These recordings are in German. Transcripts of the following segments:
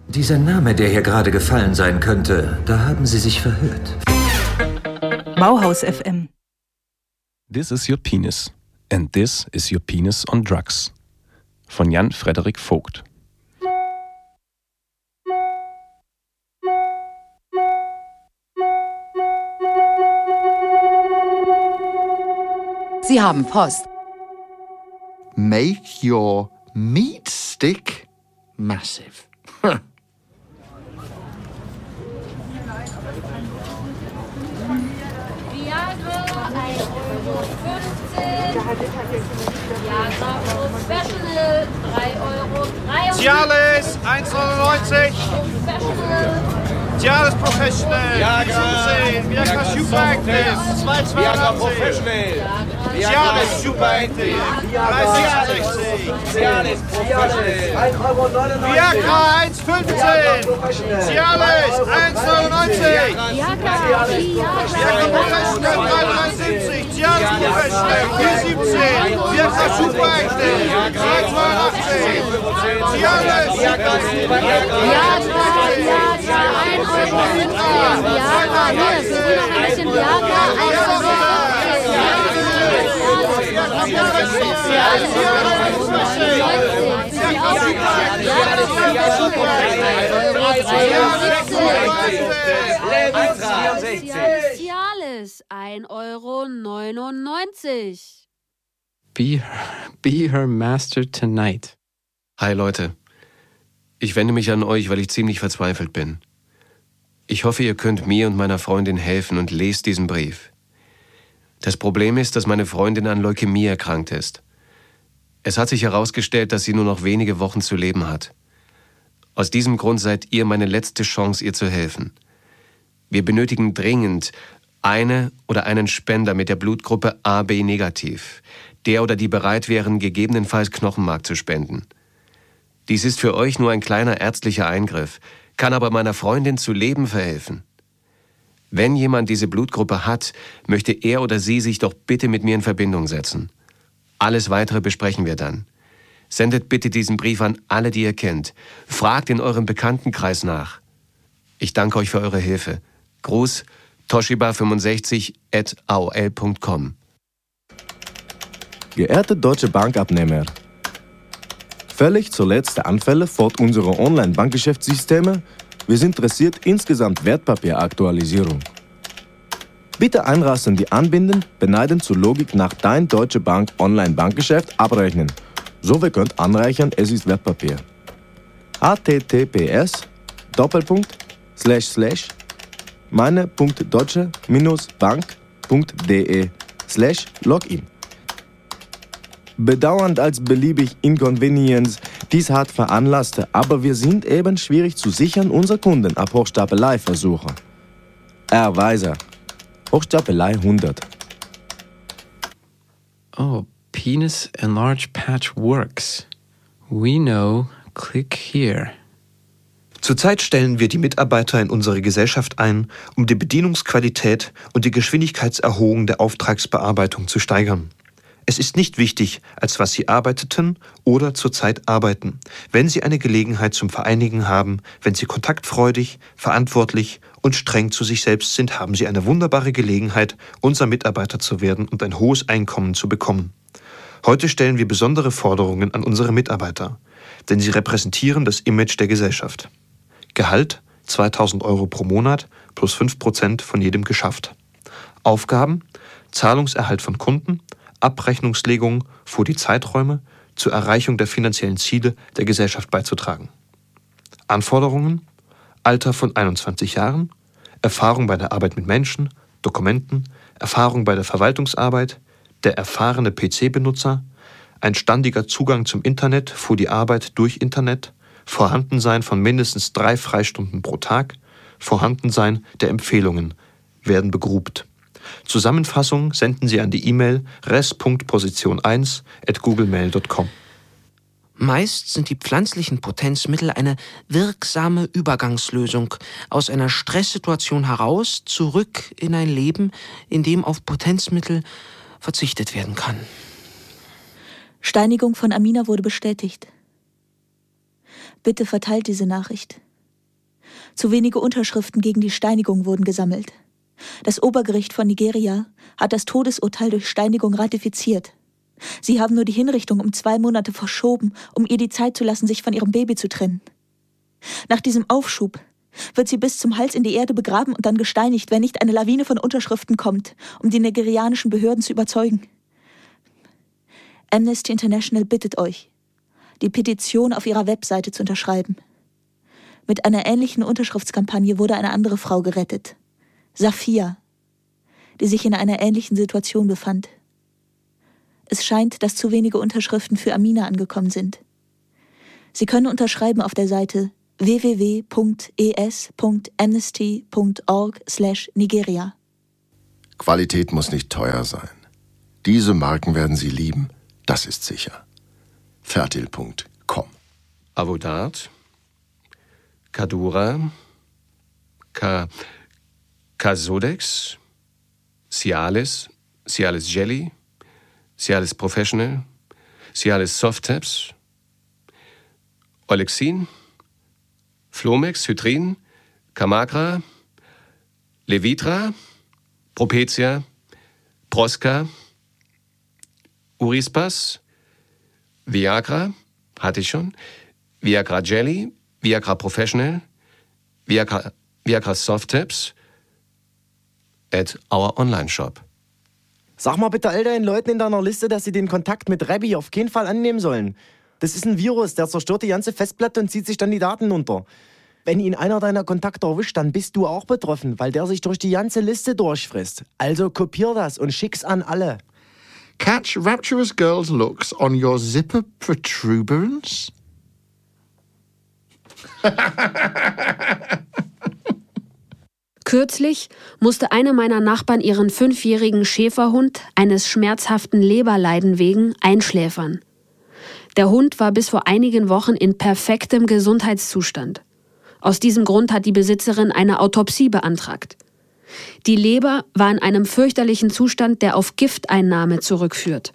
Dieser Name, der hier gerade gefallen sein könnte, da haben Sie sich verhört. Bauhaus FM. This is your penis. And this is your penis on drugs. Von Jan Frederik Vogt. Sie haben Post. Make your meat stick massive. Viagra 1,15 €. Viagra Professional 3,93 €. Cialis 1,99 €. Professional. Cialis Professional. Viagra Super Active 2,82 €. Cialis Super Active 3,66 €. Cialis Professional 1,99 €. Viagra 1,15 €. Cialis 1,99 €. Viagra Professional 3,73 €. Cialis Professional 4,17 €. Viagra Super Active 3,82 €. Cialis Viagra 1,50 €. Viagra, hier, wir sind noch ein bisschen Viagra 1,99 €. Cialis 1,99 €. Be her master tonight. Hi Leute, ich wende mich an euch, weil ich ziemlich verzweifelt bin. Ich hoffe, ihr könnt mir und meiner Freundin helfen und lest diesen Brief. Das Problem ist, dass meine Freundin an Leukämie erkrankt ist. Es hat sich herausgestellt, dass sie nur noch wenige Wochen zu leben hat. Aus diesem Grund seid ihr meine letzte Chance, ihr zu helfen. Wir benötigen dringend eine oder einen Spender mit der Blutgruppe AB negativ, der oder die bereit wären, gegebenenfalls Knochenmark zu spenden. Dies ist für euch nur ein kleiner ärztlicher Eingriff, kann aber meiner Freundin zu Leben verhelfen. Wenn jemand diese Blutgruppe hat, möchte er oder sie sich doch bitte mit mir in Verbindung setzen. Alles Weitere besprechen wir dann. Sendet bitte diesen Brief an alle, die ihr kennt. Fragt in eurem Bekanntenkreis nach. Ich danke euch für eure Hilfe. Gruß, toshiba65@aol.com. Geehrte Deutsche Bankabnehmer, völlig zuletzt Anfälle fort unsere Online-Bankgeschäftssysteme. Wir sind interessiert insgesamt Wertpapieraktualisierung. Bitte einrasten die Anbinden, beneiden zur Logik nach Dein Deutsche Bank Online-Bankgeschäft abrechnen. So wir könnt anreichern, es ist Wertpapier. https://meine.deutsche-bank.de/login. Bedauernd als beliebig Inconvenience dies hat veranlasst, aber wir sind eben schwierig zu sichern unser Kunden ab Hochstapelei-Versuche. Erweiser. Hochstapelei 100. Oh, penis enlarge patch works. We know, click here. Zurzeit stellen wir die Mitarbeiter in unsere Gesellschaft ein, um die Bedienungsqualität und die Geschwindigkeitserhöhung der Auftragsbearbeitung zu steigern. Es ist nicht wichtig, als was Sie arbeiteten oder zurzeit arbeiten. Wenn Sie eine Gelegenheit zum Vereinigen haben, wenn Sie kontaktfreudig, verantwortlich und streng zu sich selbst sind, haben Sie eine wunderbare Gelegenheit, unser Mitarbeiter zu werden und ein hohes Einkommen zu bekommen. Heute stellen wir besondere Forderungen an unsere Mitarbeiter, denn sie repräsentieren das Image der Gesellschaft. Gehalt 2.000 € pro Monat plus 5% von jedem geschafft. Aufgaben: Zahlungserhalt von Kunden, Abrechnungslegung vor die Zeiträume zur Erreichung der finanziellen Ziele der Gesellschaft beizutragen. Anforderungen: Alter von 21 Jahren, Erfahrung bei der Arbeit mit Menschen, Dokumenten, Erfahrung bei der Verwaltungsarbeit, der erfahrene PC-Benutzer, ein ständiger Zugang zum Internet für die Arbeit durch Internet, Vorhandensein von mindestens 3 Freistunden pro Tag, Vorhandensein der Empfehlungen werden begrubt. Zusammenfassung senden Sie an die E-Mail res.position1@googlemail.com. Meist sind die pflanzlichen Potenzmittel eine wirksame Übergangslösung aus einer Stresssituation heraus zurück in ein Leben, in dem auf Potenzmittel verzichtet werden kann. Steinigung von Amina wurde bestätigt. Bitte verteilt diese Nachricht. Zu wenige Unterschriften gegen die Steinigung wurden gesammelt. Das Obergericht von Nigeria hat das Todesurteil durch Steinigung ratifiziert. Sie haben nur die Hinrichtung um 2 Monate verschoben, um ihr die Zeit zu lassen, sich von ihrem Baby zu trennen. Nach diesem Aufschub wird sie bis zum Hals in die Erde begraben und dann gesteinigt, wenn nicht eine Lawine von Unterschriften kommt, um die nigerianischen Behörden zu überzeugen. Amnesty International bittet euch, die Petition auf ihrer Webseite zu unterschreiben. Mit einer ähnlichen Unterschriftskampagne wurde eine andere Frau gerettet, Safia, die sich in einer ähnlichen Situation befand. Es scheint, dass zu wenige Unterschriften für Amina angekommen sind. Sie können unterschreiben auf der Seite www.es.amnesty.org/Nigeria. Qualität muss nicht teuer sein. Diese Marken werden Sie lieben, das ist sicher. Fertil.com. Avodat, Kadura, Casodex, Cialis, Cialis Jelly, Cialis Professional, Cialis Soft Tabs, Olexin, Flomex, Hydrin, Camagra, Levitra, Propecia, Prosca, Urispas, Viagra, hatte ich schon, Viagra Jelly, Viagra Professional, Viagra Soft Tabs at our Online-Shop. Sag mal bitte all deinen Leuten in deiner Liste, dass sie den Kontakt mit Rebbi auf keinen Fall annehmen sollen. Das ist ein Virus, der zerstört die ganze Festplatte und zieht sich dann die Daten runter. Wenn ihn einer deiner Kontakte erwischt, dann bist du auch betroffen, weil der sich durch die ganze Liste durchfrisst. Also kopier das und schick's an alle. Catch rapturous girls' looks on your zipper protuberance? Kürzlich musste eine meiner Nachbarn ihren 5-jährigen Schäferhund eines schmerzhaften Leberleiden wegen einschläfern. Der Hund war bis vor einigen Wochen in perfektem Gesundheitszustand. Aus diesem Grund hat die Besitzerin eine Autopsie beantragt. Die Leber war in einem fürchterlichen Zustand, der auf Gifteinnahme zurückführt.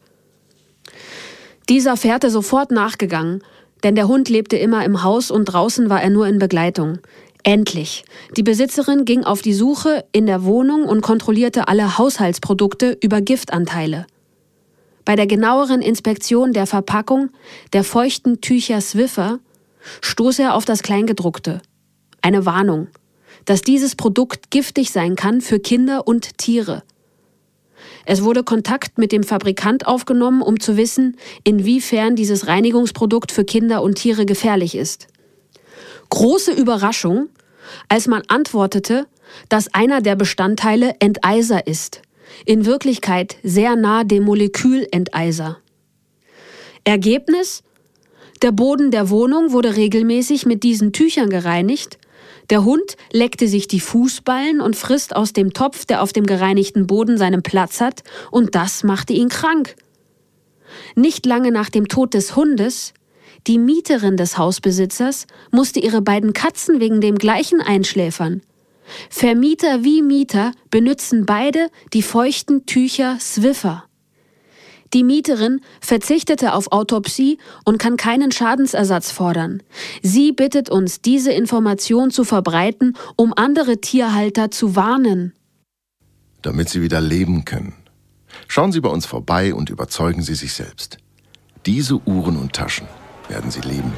Dieser Fährte sofort nachgegangen, denn der Hund lebte immer im Haus und draußen war er nur in Begleitung. Endlich! Die Besitzerin ging auf die Suche in der Wohnung und kontrollierte alle Haushaltsprodukte über Giftanteile. Bei der genaueren Inspektion der Verpackung der feuchten Tücher Swiffer stoß er auf das Kleingedruckte. Eine Warnung, dass dieses Produkt giftig sein kann für Kinder und Tiere. Es wurde Kontakt mit dem Fabrikant aufgenommen, um zu wissen, inwiefern dieses Reinigungsprodukt für Kinder und Tiere gefährlich ist. Große Überraschung, als man antwortete, dass einer der Bestandteile Enteiser ist. In Wirklichkeit sehr nah dem Molekül Enteiser. Ergebnis? Der Boden der Wohnung wurde regelmäßig mit diesen Tüchern gereinigt. Der Hund leckte sich die Fußballen und frisst aus dem Topf, der auf dem gereinigten Boden seinen Platz hat, und das machte ihn krank. Nicht lange nach dem Tod des Hundes, die Mieterin des Hausbesitzers, musste ihre beiden Katzen wegen dem gleichen einschläfern. Vermieter wie Mieter benützen beide die feuchten Tücher Swiffer. Die Mieterin verzichtete auf Autopsie und kann keinen Schadensersatz fordern. Sie bittet uns, diese Information zu verbreiten, um andere Tierhalter zu warnen. Damit Sie wieder leben können. Schauen Sie bei uns vorbei und überzeugen Sie sich selbst. Diese Uhren und Taschen werden Sie lieben.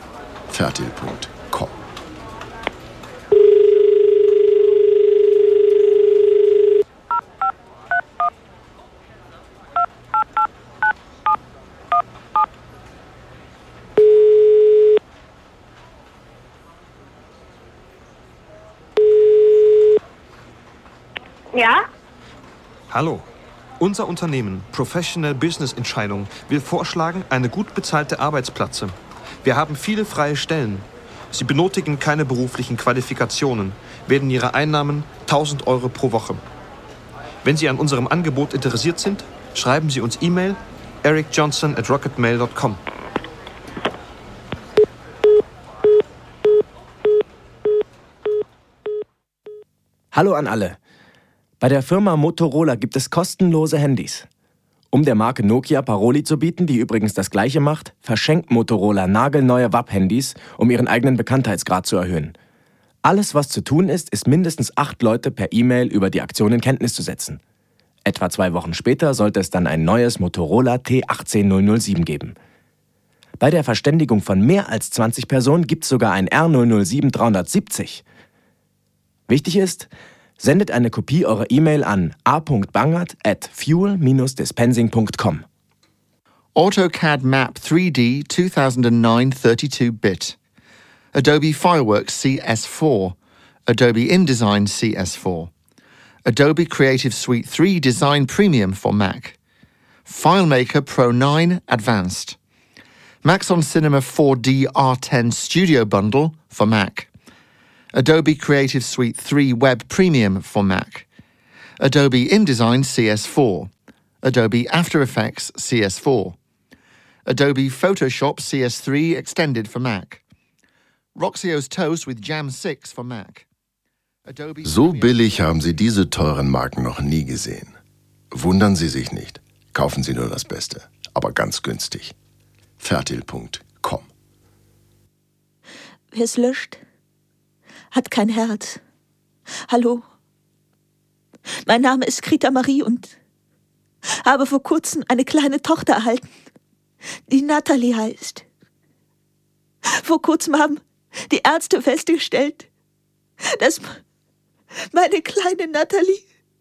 Fertil.com. Ja? Hallo. Unser Unternehmen Professional Business Entscheidung will vorschlagen, eine gut bezahlte Arbeitsplätze. Wir haben viele freie Stellen. Sie benötigen keine beruflichen Qualifikationen, werden Ihre Einnahmen 1.000 Euro pro Woche. Wenn Sie an unserem Angebot interessiert sind, schreiben Sie uns E-Mail ericjohnson@rocketmail.com. Hallo an alle. Bei der Firma Motorola gibt es kostenlose Handys. Um der Marke Nokia Paroli zu bieten, die übrigens das Gleiche macht, verschenkt Motorola nagelneue WAP-Handys, um ihren eigenen Bekanntheitsgrad zu erhöhen. Alles, was zu tun ist mindestens 8 Leute per E-Mail über die Aktion in Kenntnis zu setzen. Etwa 2 Wochen später sollte es dann ein neues Motorola T18007 geben. Bei der Verständigung von mehr als 20 Personen gibt es sogar ein R007-370. Wichtig ist, sendet eine Kopie eurer E-Mail an a.bangert@fuel-dispensing.com. AutoCAD Map 3D 2009 32-bit. Adobe Fireworks CS4. Adobe InDesign CS4. Adobe Creative Suite 3 Design Premium for Mac. FileMaker Pro 9 Advanced. Maxon Cinema 4D R10 Studio Bundle for Mac. Adobe Creative Suite 3 Web Premium for Mac. Adobe InDesign CS4. Adobe After Effects CS4. Adobe Photoshop CS3 Extended for Mac. Roxio's Toast with Jam 6 for Mac. So billig haben Sie diese teuren Marken noch nie gesehen. Wundern Sie sich nicht. Kaufen Sie nur das Beste, aber ganz günstig. Fertil.com. Wer es löscht, hat kein Herz. Hallo. Mein Name ist Greta Marie und habe vor kurzem eine kleine Tochter erhalten, die Natalie heißt. Vor kurzem haben die Ärzte festgestellt, dass meine kleine Natalie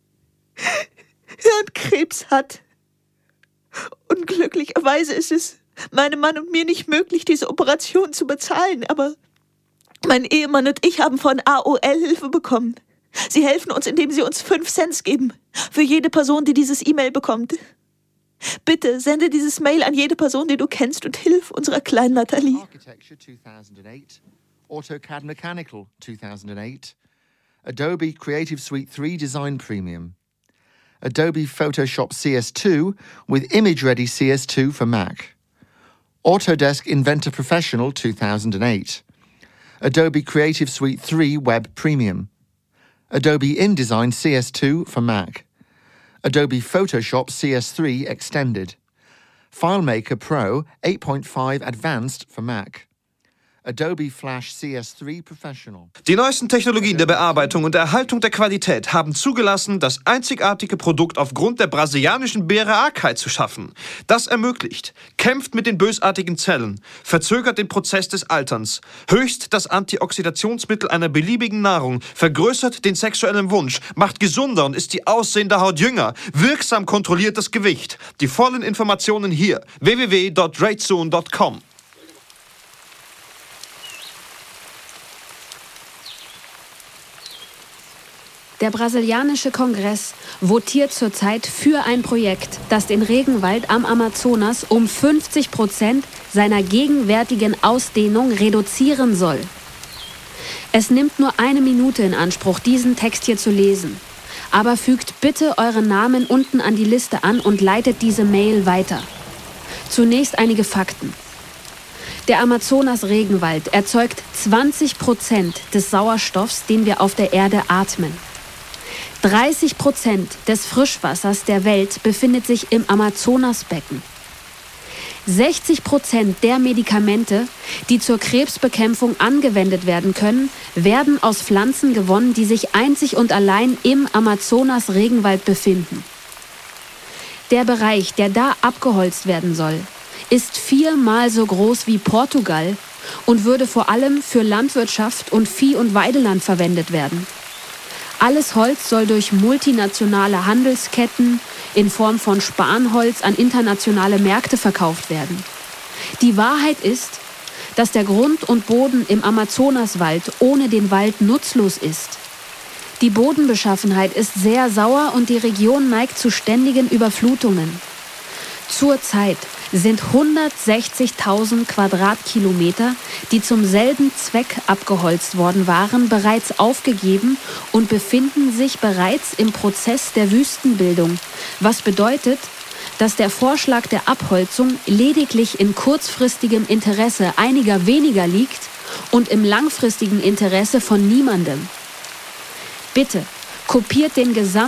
Hirnkrebs hat. Unglücklicherweise ist es meinem Mann und mir nicht möglich, diese Operation zu bezahlen, aber mein Ehemann und ich haben von AOL Hilfe bekommen. Sie helfen uns, indem sie uns 5 Cent geben für jede Person, die dieses E-Mail bekommt. Bitte sende dieses Mail an jede Person, die du kennst, und hilf unserer kleinen Natalie. Architecture 2008. AutoCAD Mechanical 2008. Adobe Creative Suite 3 Design Premium. Adobe Photoshop CS2 with Image Ready CS2 for Mac. Autodesk Inventor Professional 2008. Adobe Creative Suite 3 Web Premium. Adobe InDesign CS2 for Mac. Adobe Photoshop CS3 Extended. FileMaker Pro 8.5 Advanced for Mac. Adobe Flash CS3 Professional. Die neuesten Technologien der Bearbeitung und Erhaltung der Qualität haben zugelassen, das einzigartige Produkt aufgrund der brasilianischen BRAAgkeit zu schaffen. Das ermöglicht, kämpft mit den bösartigen Zellen, verzögert den Prozess des Alterns, höchst das Antioxidationsmittel einer beliebigen Nahrung, vergrößert den sexuellen Wunsch, macht gesunder und ist die aussehende Haut jünger, wirksam kontrolliert das Gewicht. Die vollen Informationen hier: www.ratesoon.com. Der brasilianische Kongress votiert zurzeit für ein Projekt, das den Regenwald am Amazonas um 50% seiner gegenwärtigen Ausdehnung reduzieren soll. Es nimmt nur 1 Minute in Anspruch, diesen Text hier zu lesen. Aber fügt bitte euren Namen unten an die Liste an und leitet diese Mail weiter. Zunächst einige Fakten. Der Amazonas-Regenwald erzeugt 20% des Sauerstoffs, den wir auf der Erde atmen. 30% des Frischwassers der Welt befindet sich im Amazonasbecken. 60% der Medikamente, die zur Krebsbekämpfung angewendet werden können, werden aus Pflanzen gewonnen, die sich einzig und allein im Amazonas-Regenwald befinden. Der Bereich, der da abgeholzt werden soll, ist 4-mal so groß wie Portugal und würde vor allem für Landwirtschaft und Vieh- und Weideland verwendet werden. Alles Holz soll durch multinationale Handelsketten in Form von Spanholz an internationale Märkte verkauft werden. Die Wahrheit ist, dass der Grund und Boden im Amazonaswald ohne den Wald nutzlos ist. Die Bodenbeschaffenheit ist sehr sauer und die Region neigt zu ständigen Überflutungen. Zurzeit sind 160.000 Quadratkilometer, die zum selben Zweck abgeholzt worden waren, bereits aufgegeben und befinden sich bereits im Prozess der Wüstenbildung, was bedeutet, dass der Vorschlag der Abholzung lediglich in kurzfristigem Interesse einiger weniger liegt und im langfristigen Interesse von niemandem. Bitte, kopiert den gesamten